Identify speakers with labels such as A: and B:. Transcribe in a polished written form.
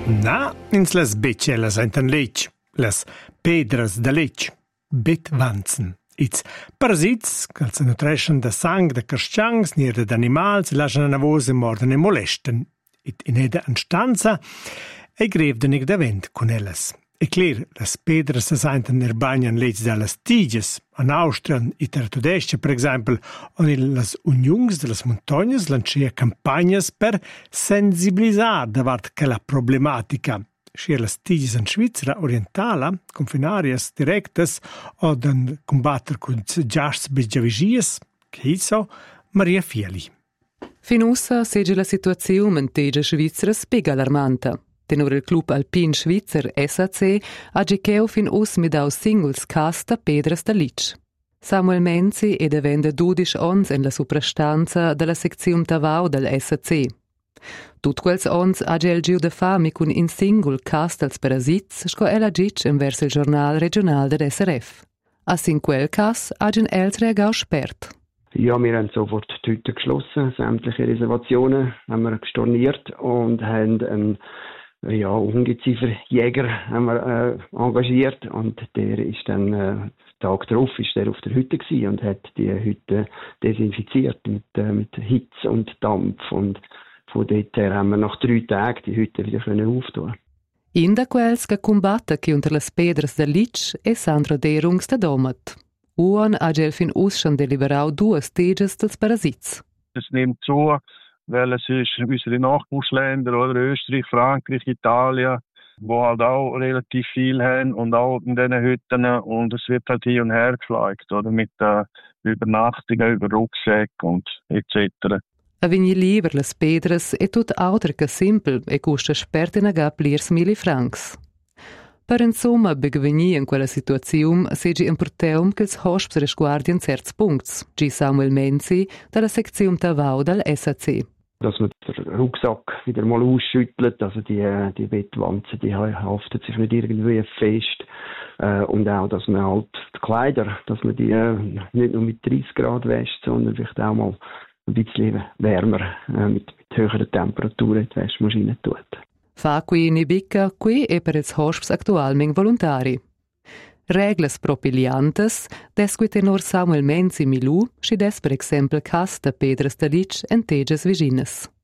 A: Na, ins las beccellas entan letg, las pedras da letg, betwanzen. Its parasits, che se nutreschen da sang, da carsciangs, nier da animals, lascian a navose morden e molesten. It in eda anstanza, e grevden ig da vent con ellas. E clear, las pedras seinten bagnan letg da las tiges, an Austria, in Tertudestia, per exempel, on in las unions de las montagnas lancia campagnas per sensibilizzar davart che la problematica. Schier las tiges in Svizzera orientala, confinarias directas, od an combatter con giars begiavigias, che hiso Maria Fieli.
B: Finussa segge la situazione in tiges Svizzera spiega allarmanta. Tenor il club alpin svizzer SAC ha gecheu fin us midau singles casta pedras da Litsch. Samuel Menzi è devende 12 ons en la suprastanza della sezione Tavau del SAC. Tut quels ons ha gel giu de fami cun in single cast als parasits sco ella gitsch vers il giornal regional del SRF. As in quel cas ha gen els reagau spert.
C: Ja, wir haben sofort die Tüte geschlossen, sämtliche Reservationen haben wir gestorniert und haben Ungezieferjäger haben wir engagiert und der ist dann Tag darauf ist der auf der Hütte gewesen und hat die Hütte desinfiziert mit Hitze und Dampf und von dort her haben wir nach 3 Tagen die Hütte wieder auftun.
B: In da quels che combatta che unter las pedras da Litsch e Sandra Derungs da Domat. Uan ha gel fin us schon deliberau 2 Stages dels Parasits.
D: Es nimmt zu, weil es ist unsere Nachbarländer, oder Österreich, Frankreich, Italien, wo halt auch relativ viel haben und auch in diesen Hütten und es wird halt hier und her geflogen, oder mit Übernachtungen, über Rucksäcke und etc.
B: A vigni lieber las pedras è tut auter che simpel e custa spertina ga pliers $1,000. Per insomma begveni in quella situazione seggi importeum che els hosps resguardien certs punkts, gi Samuel Menzi dalla sezione Tavau del SAC.
C: Dass man den Rucksack wieder mal ausschüttelt, also die Bettwanzen, die haftet sich nicht irgendwie fest. Und auch, dass man halt die Kleider, dass man die nicht nur mit 30 Grad wäscht, sondern vielleicht auch mal ein bisschen wärmer mit höheren Temperaturen in die Waschmaschine tut.
B: Fa qui ni bicca, qui e per els hosps actualment voluntari. Regles propiliantes, desque tenor Samuel Menzi Milù, si des per exempel casta pedras da Litsch en teges vigines.